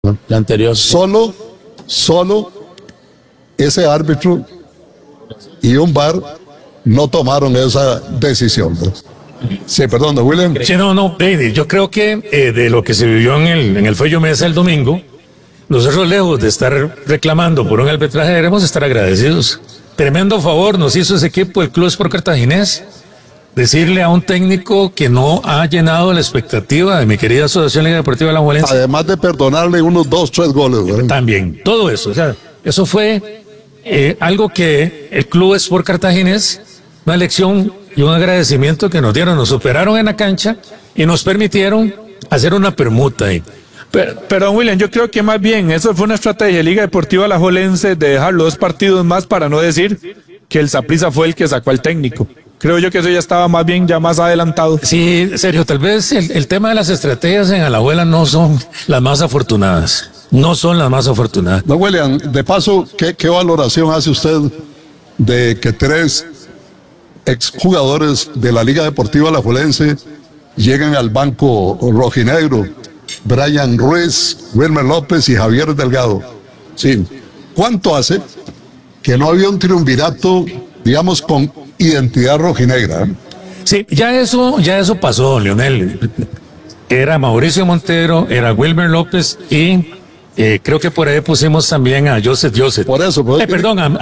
La anterior. Solo ese árbitro y un VAR no tomaron esa decisión, ¿no? Sí, perdón, don William. Sí, no, Brady, yo creo que de lo que se vivió en el Fello Mesa el domingo, nosotros lejos de estar reclamando por un arbitraje debemos estar agradecidos. Tremendo favor nos hizo ese equipo, el Club Sport Cartaginés, decirle a un técnico que no ha llenado la expectativa de mi querida Asociación Liga Deportiva de Alajuelense. Además de perdonarle unos 2, 3 goles, ¿verdad? También, todo eso, o sea, eso fue algo que el Club Sport Cartaginés, una lección y un agradecimiento que nos dieron, nos superaron en la cancha y nos permitieron hacer una permuta ahí. Pero don William, yo creo que más bien eso fue una estrategia de Liga Deportiva Alajuelense de dejar los 2 partidos más para no decir que el Saprissa fue el que sacó al técnico. Creo yo que eso ya estaba más bien ya más adelantado. Sí, Sergio, tal vez el tema de las estrategias en Alajuela no son las más afortunadas. No son las más afortunadas. Don William, de paso, ¿qué valoración hace usted de que 3 exjugadores de la Liga Deportiva Alajuelense llegan al banco rojinegro? Brian Ruiz, Wilmer López y Javier Delgado. Sí. ¿Cuánto hace que no había un triunvirato, digamos, con identidad rojinegra? Sí, ya eso pasó, Leonel. Era Mauricio Montero, era Wilmer López y creo que por ahí pusimos también a Joseph. Por eso. Perdón,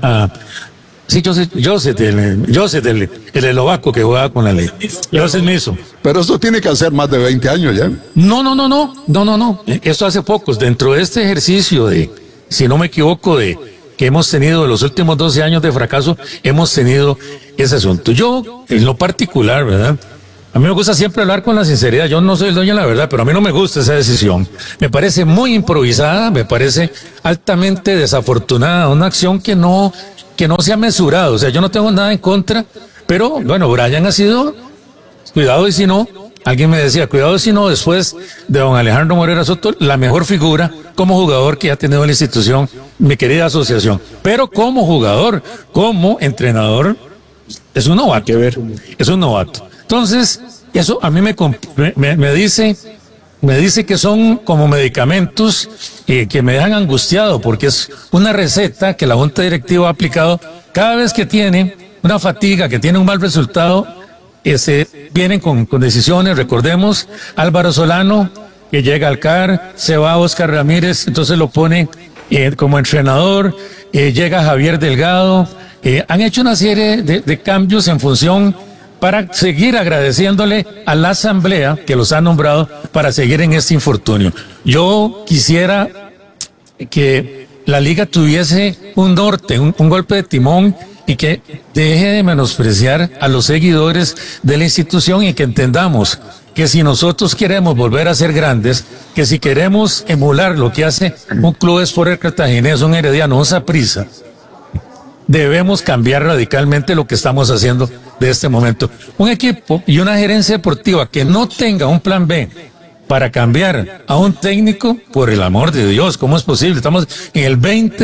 sí, Joseph, el eslovaco que jugaba con la ley. Joseph Miso. Pero esto tiene que hacer más de 20 años ya. No. Esto hace pocos. Dentro de este ejercicio de, si no me equivoco, que hemos tenido los últimos 12 años de fracaso, hemos tenido ese asunto. Yo, en lo particular, ¿verdad? A mí me gusta siempre hablar con la sinceridad. Yo no soy el dueño de la verdad, pero a mí no me gusta esa decisión. Me parece muy improvisada, me parece altamente desafortunada, una acción que no se ha mesurado. O sea, yo no tengo nada en contra, pero bueno, Brian ha sido, cuidado y si no, alguien me decía, cuidado si no, después de don Alejandro Morera Soto, la mejor figura como jugador que ha tenido la institución, mi querida asociación. Pero como jugador, como entrenador, es un novato. Es un novato. Entonces, eso a mí me dice que son como medicamentos que me dejan angustiado, porque es una receta que la Junta Directiva ha aplicado cada vez que tiene una fatiga, que tiene un mal resultado. Vienen con decisiones. Recordemos Álvaro Solano, que llega al CAR, se va a Oscar Ramírez, entonces lo pone como entrenador, llega Javier Delgado. Han hecho una serie de cambios en función para seguir agradeciéndole a la asamblea que los ha nombrado para seguir en este infortunio. Yo quisiera que la liga tuviese un norte, un golpe de timón, y que deje de menospreciar a los seguidores de la institución y que entendamos que si nosotros queremos volver a ser grandes, que si queremos emular lo que hace un Club Sport Cartaginés, un Herediano, un Saprissa, debemos cambiar radicalmente lo que estamos haciendo de este momento. Un equipo y una gerencia deportiva que no tenga un plan B para cambiar a un técnico, por el amor de Dios, ¿cómo es posible? Estamos en el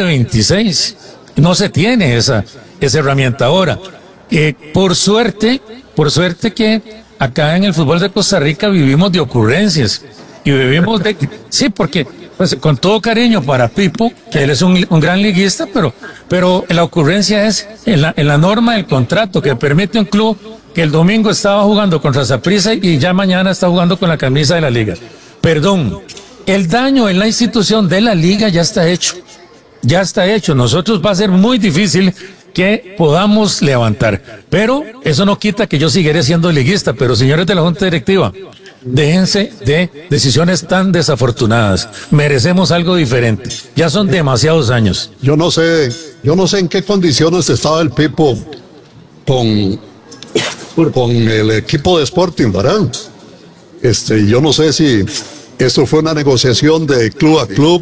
2026, no se tiene esa herramienta ahora. Por suerte que acá en el fútbol de Costa Rica vivimos de ocurrencias y vivimos de... Sí, porque pues, con todo cariño para Pipo, que él es un gran liguista, pero la ocurrencia es en la norma del contrato que permite un club que el domingo estaba jugando contra Saprissa y ya mañana está jugando con la camisa de la liga. Perdón, el daño en la institución de la liga ya está hecho. Ya está hecho. Nosotros va a ser muy difícil que podamos levantar. Pero eso no quita que yo seguiré siendo liguista. Pero señores de la Junta Directiva, déjense de decisiones tan desafortunadas. Merecemos algo diferente. Ya son demasiados años. Yo no sé en qué condiciones estaba el Pipo con el equipo de Sporting, ¿verdad? Yo no sé si esto fue una negociación de club a club.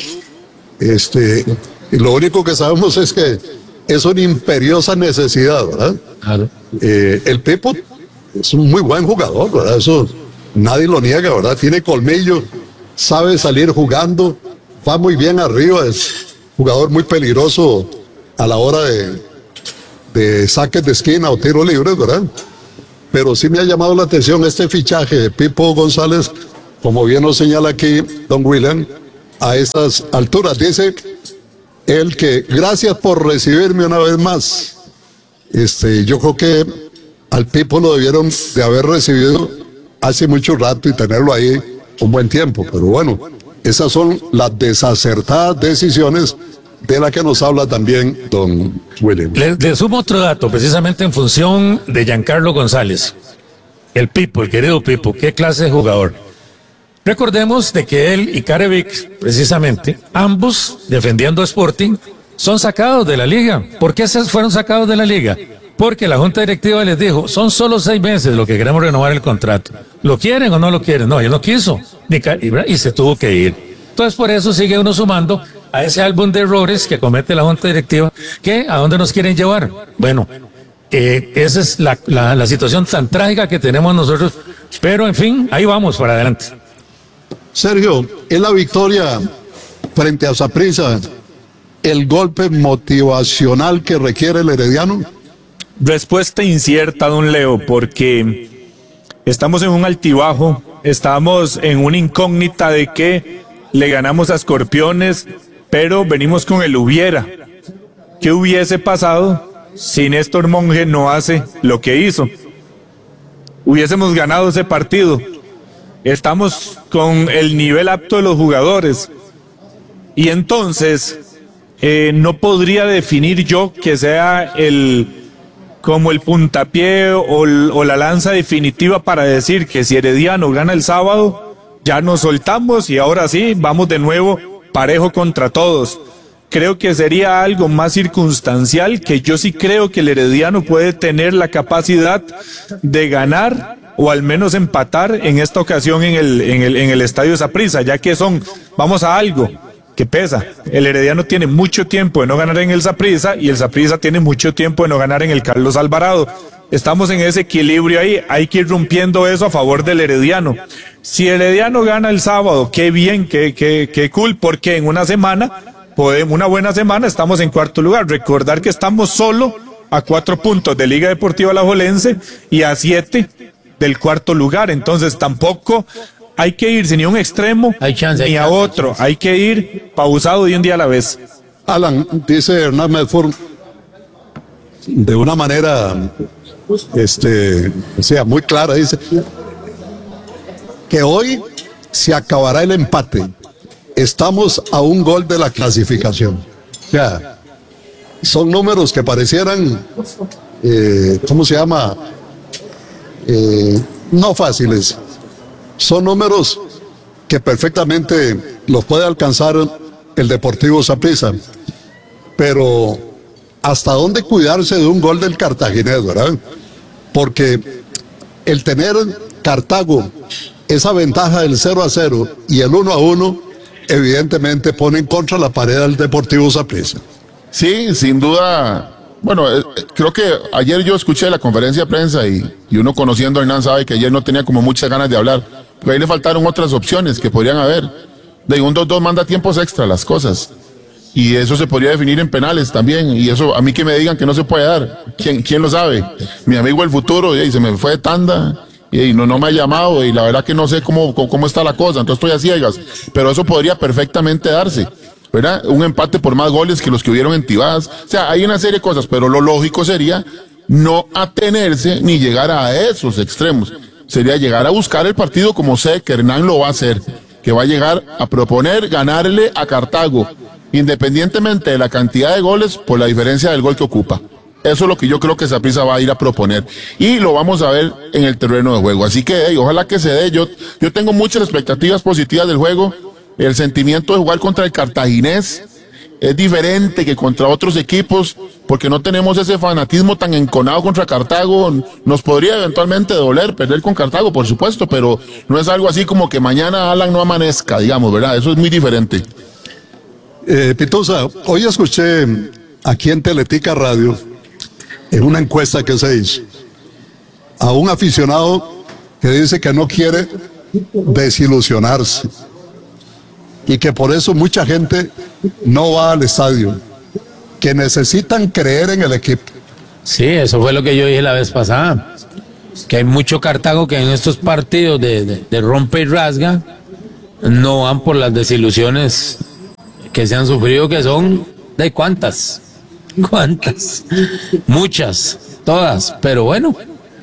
Y lo único que sabemos es que es una imperiosa necesidad, ¿verdad? Claro. El Pipo es un muy buen jugador, ¿verdad? Eso nadie lo niega, ¿verdad? Tiene colmillo, sabe salir jugando, va muy bien arriba, es jugador muy peligroso a la hora de saques de esquina o tiros libres, ¿verdad? Pero sí me ha llamado la atención este fichaje de Pipo González, como bien nos señala aquí don William, a estas alturas. Dice él que gracias por recibirme una vez más. Yo creo que al Pipo lo debieron de haber recibido hace mucho rato y tenerlo ahí un buen tiempo, pero bueno, esas son las desacertadas decisiones de las que nos habla también don William. Le sumo otro dato, precisamente en función de Giancarlo González. El Pipo, el querido Pipo, qué clase de jugador. Recordemos de que él y Carevic, precisamente, ambos defendiendo a Sporting, son sacados de la liga. ¿Por qué fueron sacados de la liga? Porque la junta directiva les dijo, son solo 6 meses lo que queremos renovar el contrato. ¿Lo quieren o no lo quieren? No, él no quiso. Y se tuvo que ir. Entonces por eso sigue uno sumando a ese álbum de errores que comete la junta directiva, que ¿a dónde nos quieren llevar? Bueno, esa es la situación tan trágica que tenemos nosotros, pero en fin, ahí vamos para adelante. Sergio, ¿es la victoria frente a Saprissa el golpe motivacional que requiere el Herediano? Respuesta incierta, don Leo, porque estamos en un altibajo, estamos en una incógnita de que le ganamos a Escorpiones, pero venimos con el hubiera. ¿Qué hubiese pasado si Néstor Monge no hace lo que hizo? Hubiésemos ganado ese partido. Estamos con el nivel apto de los jugadores. Y entonces, no podría definir yo que sea como el puntapié o la lanza definitiva para decir que si Herediano gana el sábado, ya nos soltamos y ahora sí, vamos de nuevo parejo contra todos. Creo que sería algo más circunstancial, que yo sí creo que el Herediano puede tener la capacidad de ganar o al menos empatar en esta ocasión en el Estadio Saprissa, ya que vamos a algo que pesa. El Herediano tiene mucho tiempo de no ganar en el Saprissa y el Saprissa tiene mucho tiempo de no ganar en el Carlos Alvarado. Estamos en ese equilibrio ahí, hay que ir rompiendo eso a favor del Herediano. Si el Herediano gana el sábado, qué bien, qué cool, porque en una buena semana estamos en cuarto lugar. Recordar que estamos solo a 4 puntos de Liga Deportiva Alajuelense y a 7 del cuarto lugar, entonces tampoco hay que irse ni a un extremo ni a otro, hay que ir pausado de un día a la vez. Alan, dice Hernán Medford de una manera muy clara, dice que hoy se acabará el empate, estamos a un gol de la clasificación. O sea, son números que parecieran no fáciles. Son números que perfectamente los puede alcanzar el Deportivo Saprissa, pero ¿hasta dónde cuidarse de un gol del cartaginés, verdad? Porque el tener Cartago esa ventaja del 0-0 y el 1-1 evidentemente pone en contra la pared del Deportivo Saprissa. Sí, sin duda. Bueno, creo que ayer yo escuché la conferencia de prensa y uno conociendo a Hernán sabe que ayer no tenía como muchas ganas de hablar, porque ahí le faltaron otras opciones que podrían haber. De un 2-2 manda tiempos extra las cosas, y eso se podría definir en penales también, y eso a mí que me digan que no se puede dar, ¿quién lo sabe? Mi amigo el futuro, y se me fue de tanda, y no me ha llamado, y la verdad que no sé cómo está la cosa, entonces estoy a ciegas, pero eso podría perfectamente darse, ¿verdad? Un empate por más goles que los que hubieron en Tibás. O sea, hay una serie de cosas, pero lo lógico sería no atenerse ni llegar a esos extremos. Sería llegar a buscar el partido como sé que Hernán lo va a hacer, que va a llegar a proponer ganarle a Cartago, independientemente de la cantidad de goles, por la diferencia del gol que ocupa. Eso es lo que yo creo que Saprissa va a ir a proponer. Y lo vamos a ver en el terreno de juego. Así que ojalá que se dé. Yo tengo muchas expectativas positivas del juego. El sentimiento de jugar contra el cartaginés es diferente que contra otros equipos, porque no tenemos ese fanatismo tan enconado contra Cartago. Nos podría eventualmente doler perder con Cartago, por supuesto, pero no es algo así como que mañana Alan no amanezca, digamos, ¿verdad? Eso es muy diferente. Pitusa, hoy escuché aquí en Teletica Radio, en una encuesta que se hizo, a un aficionado que dice que no quiere desilusionarse y que por eso mucha gente no va al estadio, que necesitan creer en el equipo. Sí, eso fue lo que yo dije la vez pasada, que hay mucho Cartago que en estos partidos de rompe y rasga no van por las desilusiones que se han sufrido, que son, ¿de cuántas? ¿Cuántas? Muchas, todas, pero bueno,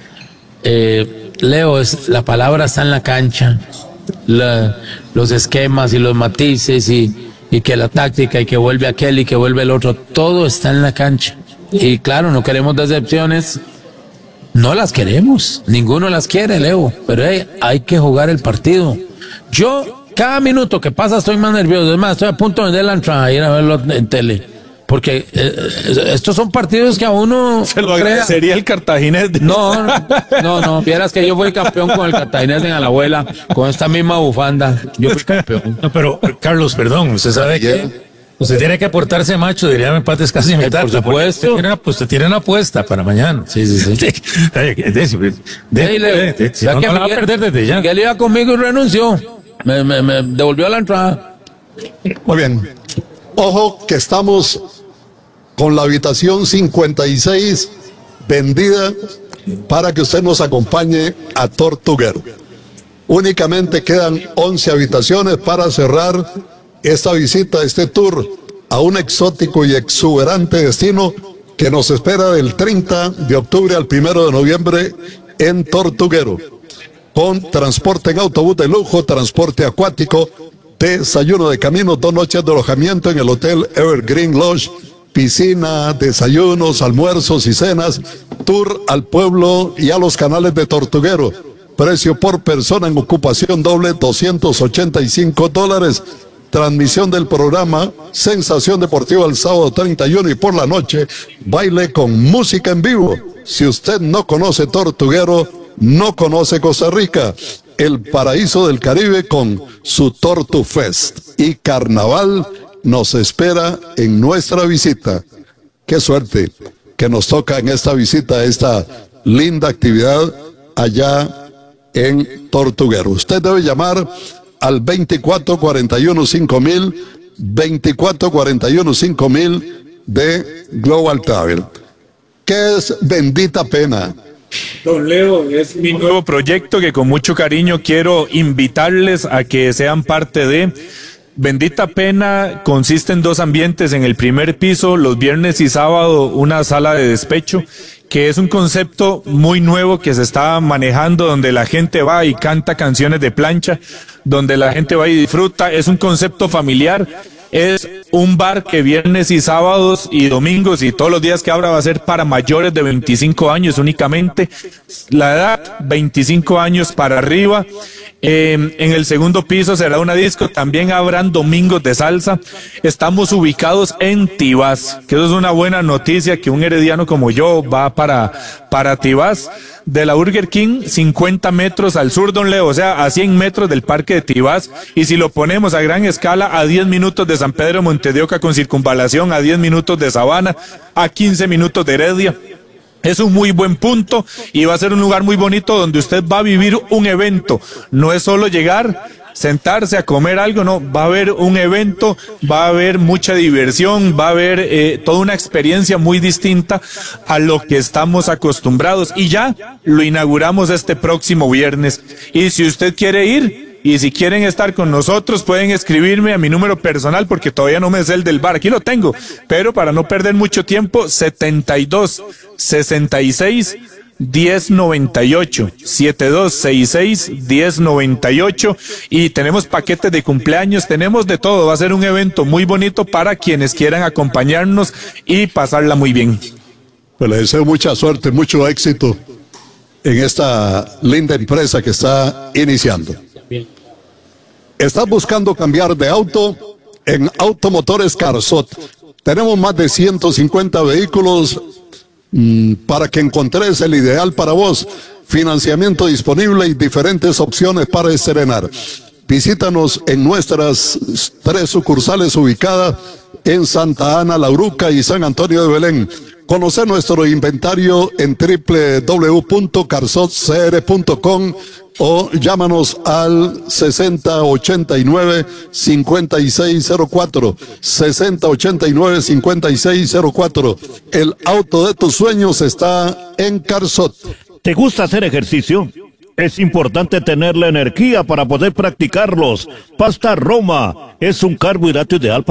Leo, la palabra está en la cancha, los esquemas y los matices y que la táctica y que vuelve aquel y que vuelve el otro, todo está en la cancha. Y claro, no queremos decepciones, no las queremos, ninguno las quiere, Leo, pero hay que jugar el partido. Yo, cada minuto que pasa estoy más nervioso, es más, estoy a punto de vender la entrada, ir a verlo en tele, porque estos son partidos que a uno... Se lo agradecería el Cartaginés. No, vieras que yo fui campeón con el Cartaginés en Alajuela, con esta misma bufanda, yo fui campeón. No, pero, Carlos, perdón, usted sabe que usted tiene que portarse macho, diría mi padre, es casi mitad. Por supuesto. Usted tiene una apuesta para mañana. Sí. No la va a perder desde ya. Miguel iba conmigo y renunció, me devolvió la entrada. Muy bien. Ojo que estamos con la habitación 56 vendida para que usted nos acompañe a Tortuguero. Únicamente quedan 11 habitaciones para cerrar esta visita, este tour a un exótico y exuberante destino que nos espera del 30 de octubre al 1 de noviembre en Tortuguero, con transporte en autobús de lujo, transporte acuático, desayuno de camino, 2 noches de alojamiento en el Hotel Evergreen Lodge, piscina, desayunos, almuerzos y cenas, tour al pueblo y a los canales de Tortuguero. Precio por persona en ocupación doble, $285. Transmisión del programa Sensación Deportiva el sábado 31 y por la noche, baile con música en vivo. Si usted no conoce Tortuguero, no conoce Costa Rica. El paraíso del Caribe con su Tortu Fest. Y carnaval nos espera en nuestra visita. Qué suerte que nos toca en esta visita, esta linda actividad allá en Tortuguero. Usted debe llamar al 2441-5000, 2441-5000 de Global Travel. ¿Qué es Bendita Pena? Don Leo, es mi nuevo proyecto que con mucho cariño quiero invitarles a que sean parte de. Bendita Pena consiste en 2 ambientes. En el primer piso, los viernes y sábado, una sala de despecho, que es un concepto muy nuevo que se está manejando, donde la gente va y canta canciones de plancha, donde la gente va y disfruta. Es un concepto familiar. Es un bar que viernes y sábados y domingos y todos los días que abra va a ser para mayores de 25 años únicamente. La edad, 25 años para arriba. En el segundo piso será una disco, también habrán domingos de salsa. Estamos ubicados en Tibás, que eso es una buena noticia, que un herediano como yo va para Tibás. De la Burger King, 50 metros al sur, don Leo, o sea, a 100 metros del parque de Tibás, y si lo ponemos a gran escala, a 10 minutos de San Pedro de Monte de Oca con circunvalación, a 10 minutos de Sabana, a 15 minutos de Heredia. Es un muy buen punto y va a ser un lugar muy bonito donde usted va a vivir un evento. No es solo llegar, sentarse a comer algo, no, va a haber un evento, va a haber mucha diversión, va a haber toda una experiencia muy distinta a lo que estamos acostumbrados, y ya lo inauguramos este próximo viernes. Y si usted quiere ir, y si quieren estar con nosotros, pueden escribirme a mi número personal, porque todavía no me sé el del bar, aquí lo tengo, pero para no perder mucho tiempo, 72 66 1098, 7266 1098, y tenemos paquetes de cumpleaños, tenemos de todo. Va a ser un evento muy bonito para quienes quieran acompañarnos y pasarla muy bien. Pues le deseo mucha suerte, mucho éxito en esta linda empresa que está iniciando. ¿Estás buscando cambiar de auto? En Automotores Carzot tenemos más de 150 vehículos para que encontres el ideal para vos. Financiamiento disponible y diferentes opciones para estrenar. Visítanos en nuestras 3 sucursales ubicadas en Santa Ana, La Uruca y San Antonio de Belén. Conoce nuestro inventario en www.carzotcr.com o llámanos al 6089-5604, 6089-5604. El auto de tus sueños está en Carzot. ¿Te gusta hacer ejercicio? Es importante tener la energía para poder practicarlos. Pasta Roma es un carbohidrato ideal